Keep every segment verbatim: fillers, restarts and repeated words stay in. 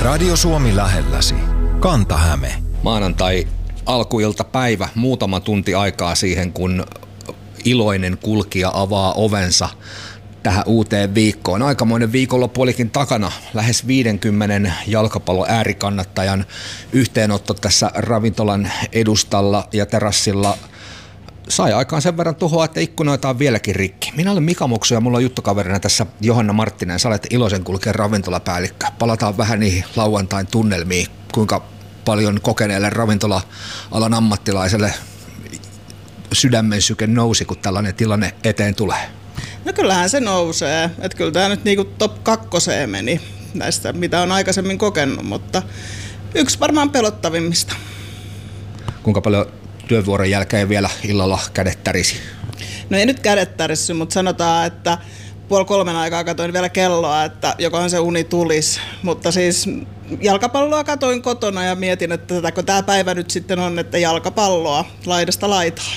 Radio Suomi lähelläsi. Kanta-Häme. Maanantai alkuiltapäivä, muutama tunti aikaa siihen, kun iloinen kulkija avaa ovensa tähän uuteen viikkoon. Aikamoinen viikonloppu olikin takana. Lähes viidenkymmenen jalkapallon äärikannattajan yhteenotto tässä ravintolan edustalla ja terassilla sai aikaan sen verran tuhoa, että ikkunoita on vieläkin rikki. Minä olen Mika Moksu ja mulla on juttukaverina tässä Johanna Marttinen. Sä olet iloisen kulkijan ravintolapäällikkö. Palataan vähän niihin lauantain tunnelmiin. Kuinka paljon kokeneelle ravintola-alan ammattilaiselle sydämen syke nousi, kun tällainen tilanne eteen tulee? No kyllähän se nousee. Että kyllä tämä nyt niinku top kakkoseen meni näistä, mitä on aikaisemmin kokenut, mutta yksi varmaan pelottavimmista. Kuinka paljon työvuoron jälkeen vielä illalla kädet tärisi? No ei nyt kädet tärissy, mutta sanotaan, että puoli kolmen aikaa katoin vielä kelloa, että jokohan se uni tulisi. Mutta siis jalkapalloa katoin kotona ja mietin, että tätäkö tämä päivä nyt sitten on, että jalkapalloa laidasta laitaan.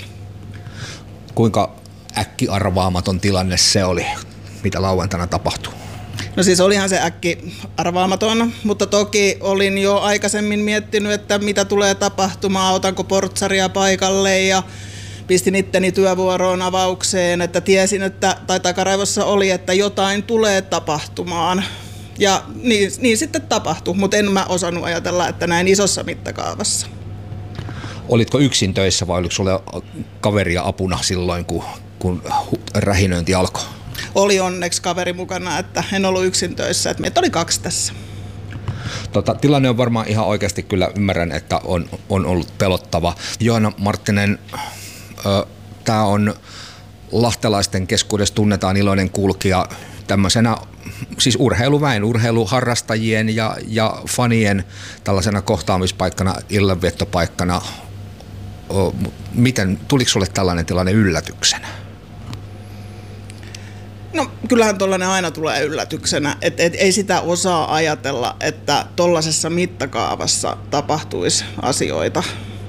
Kuinka äkkiarvaamaton tilanne se oli, mitä lauantaina tapahtui? No siis olihan se äkki arvaamaton, mutta toki olin jo aikaisemmin miettinyt, että mitä tulee tapahtumaan, otanko portsaria paikalle ja pistin itteni työvuoroon avaukseen, että tiesin, että, tai takaraivossa oli, että jotain tulee tapahtumaan. Ja niin, niin sitten tapahtui, mutta en mä osannut ajatella, että näin isossa mittakaavassa. Olitko yksin töissä vai oliko sulle kaveria apuna silloin, kun, kun rähinöinti alkoi? Oli onneksi kaveri mukana, että en ollut yksin töissä, että meitä oli kaksi tässä. Tota, tilanne on varmaan ihan oikeasti, kyllä ymmärrän, että on, on ollut pelottava. Johanna Marttinen, tämä on lahtelaisten keskuudessa tunnetaan iloinen kulkija tämmöisenä siis urheiluväen, urheiluharrastajien ja, ja fanien tällaisena kohtaamispaikkana, illanviettopaikkana. Miten, tuliko sulle tällainen tilanne yllätyksenä? No kyllähän tollainen aina tulee yllätyksenä, että et, ei sitä osaa ajatella, että tollaisessa mittakaavassa tapahtuisi asioita.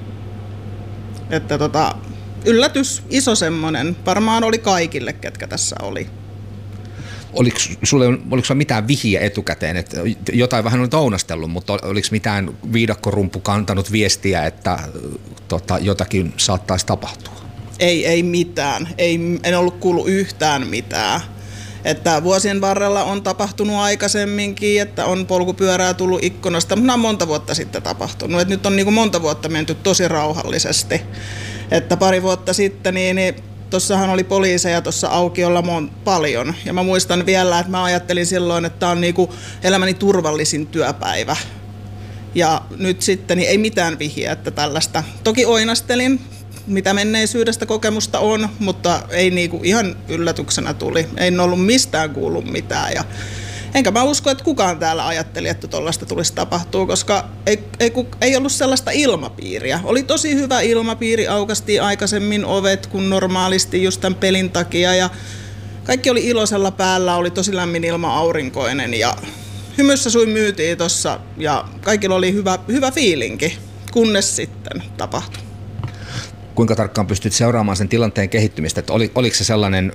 Että tota, yllätys, iso semmoinen, varmaan oli kaikille, ketkä tässä oli. Oliko sulle, oliko sulla mitään vihiä etukäteen, että jotain vähän olet ounastellut, mutta oliko mitään viidakkorumpu kantanut viestiä, että tota, jotakin saattaisi tapahtua? Ei, ei mitään. Ei, en ollut kuullut yhtään mitään. Että vuosien varrella on tapahtunut aikaisemminkin, että on polkupyörää tullut ikkunasta, mutta nämä on monta vuotta sitten tapahtunut. Et nyt on niin kuin monta vuotta menty tosi rauhallisesti. Että pari vuotta sitten niin, niin tuossahan oli poliiseja tuossa aukiolla mon, paljon. Ja mä muistan vielä, että mä ajattelin silloin, että tämä on niin kuin elämäni turvallisin työpäivä. Ja nyt sitten niin ei mitään vihiä, että tällaista. Toki oinastelin, mitä menneisyydestä kokemusta on, mutta ei niinku ihan yllätyksenä tuli. Ei ollut mistään kuullut mitään. Ja enkä mä usko, että kukaan täällä ajatteli, että tollaista tulisi tapahtua, koska ei, ei, ei ollut sellaista ilmapiiriä. Oli tosi hyvä ilmapiiri, aukastiin aikaisemmin ovet kuin normaalisti just tämän pelin takia. Ja kaikki oli iloisella päällä, oli tosi lämmin ilma, aurinkoinen ja hymyssä suin myytiin tossa ja kaikilla oli hyvä, hyvä fiilinki, kunnes sitten tapahtui. Kuinka tarkkaan pystyt seuraamaan sen tilanteen kehittymistä? Että oli, oliko se sellainen,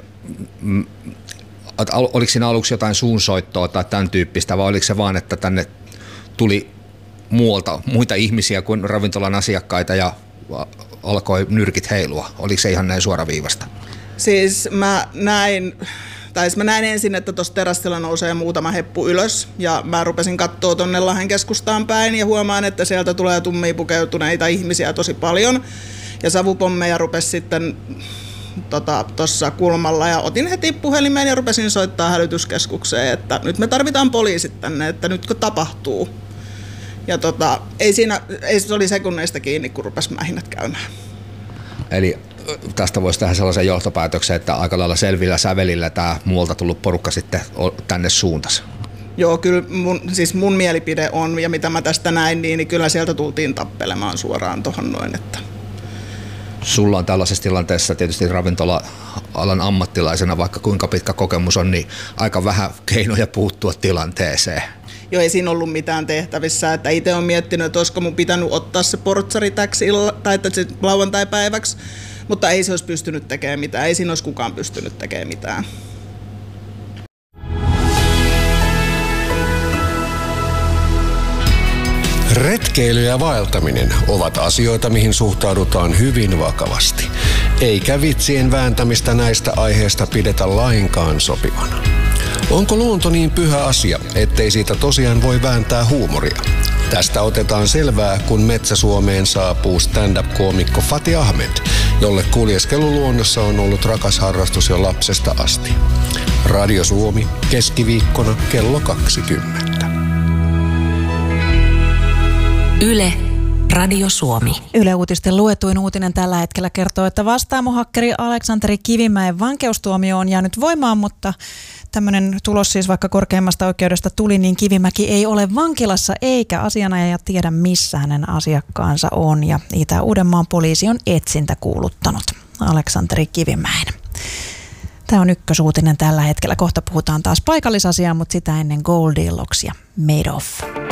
oliko siinä aluksi jotain suunsoittoa tai tämän tyyppistä, vai oliko se vaan, että tänne tuli muualta muita ihmisiä kuin ravintolan asiakkaita ja alkoi nyrkit heilua? Oliko se ihan näin suoraviivasta? Siis mä näin, tai siis mä näin ensin, että tuossa terassilla nousee muutama heppu ylös ja mä rupesin katsoa tonne Lahden keskustaan päin ja huomaan, että sieltä tulee tummia pukeutuneita ihmisiä tosi paljon. Ja savupommeja rupesi sitten tuossa tota, kulmalla ja otin heti puhelimeen ja rupesin soittaa hälytyskeskukseen, että nyt me tarvitaan poliisit tänne, että nytkö tapahtuu. Ja tota, ei siinä, ei se oli sekunneista kiinni, kun rupesi mähinät käymään. Eli tästä voisi tehdä sellaisen johtopäätöksen, että aika lailla selvillä sävelillä tämä muualta tullut porukka sitten tänne suuntasi. Joo, kyllä mun, siis mun mielipide on, ja mitä mä tästä näin, niin, niin kyllä sieltä tultiin tappelemaan suoraan tuohon noin, että sulla on tällaisessa tilanteessa tietysti ravintola-alan ammattilaisena, vaikka kuinka pitkä kokemus on, niin aika vähän keinoja puuttua tilanteeseen. Joo, ei siinä ollut mitään tehtävissä. Että itse olen miettinyt, että olisiko mun pitänyt ottaa se portsari täksi illa, tai lauantai-päiväksi, mutta ei se olisi pystynyt tekemään mitään. Ei siinä olisi kukaan pystynyt tekemään mitään. Retkeily ja vaeltaminen ovat asioita, mihin suhtaudutaan hyvin vakavasti. Eikä vitsien vääntämistä näistä aiheista pidetä lainkaan sopivana. Onko luonto niin pyhä asia, ettei siitä tosiaan voi vääntää huumoria? Tästä otetaan selvää, kun Metsä-Suomeen saapuu stand-up-koomikko Fatih Ahmed, jolle kuljeskelu luonnossa on ollut rakas harrastus jo lapsesta asti. Radio Suomi, keskiviikkona kello kaksikymmentä. Yle, Radio Suomi. Yle Uutisten luetuin uutinen tällä hetkellä kertoo, että vastaamohakkeri Aleksanteri Kivimäen vankeustuomio on jäänyt voimaan, mutta tämmöinen tulos siis vaikka korkeimmasta oikeudesta tuli, niin Kivimäki ei ole vankilassa eikä asianajaja tiedä missä hänen asiakkaansa on. Ja Itä-Uudenmaan poliisi on etsintä kuuluttanut Aleksanteri Kivimäen. Tämä on ykkösuutinen tällä hetkellä. Kohta puhutaan taas paikallisasiaa, mutta sitä ennen Goldilocks ja Madoff.